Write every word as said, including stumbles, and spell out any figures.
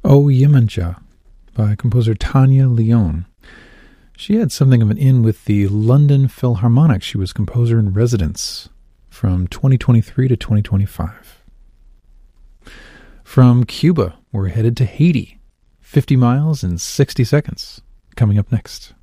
O Yemancha by composer Tanya Leon. She had something of an in with the London Philharmonic. She was composer in residence from twenty twenty-three to twenty twenty-five. From Cuba, we're headed to Haiti. fifty miles in sixty seconds. Coming up next.